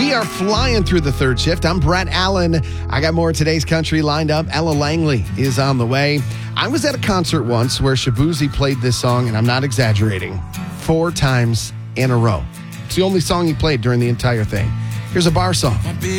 We are flying through the third shift. I'm Brett Allen. I got more of today's country lined up. Ella Langley is on the way. I was at a concert once where Shabuzi played this song, and I'm not exaggerating, 4 times in a row. It's the only song he played during the entire thing. Here's a bar song.